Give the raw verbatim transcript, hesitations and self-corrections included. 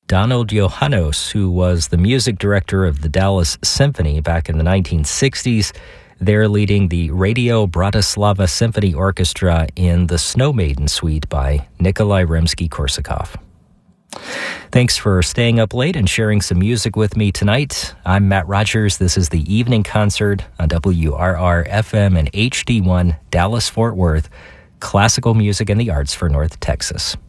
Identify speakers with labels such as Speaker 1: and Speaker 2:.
Speaker 1: Donald Johannos, who was the music director of the Dallas Symphony back in the nineteen sixties. They're leading the Radio Bratislava Symphony Orchestra in the Snow Maiden Suite by Nikolai Rimsky-Korsakov. Thanks for staying up late and sharing some music with me tonight. I'm Matt Rogers. This is the Evening Concert on W R R F M and H D one, Dallas-Fort Worth, classical music and the arts for North Texas.